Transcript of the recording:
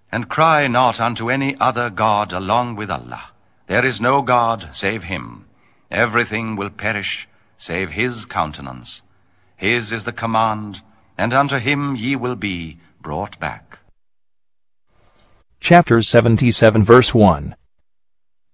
And cry not unto any other God along with Allah. There is no God save him. Everything will perish save his countenance. His is the command, and unto him ye will be brought back. Chapter 77 verse 1.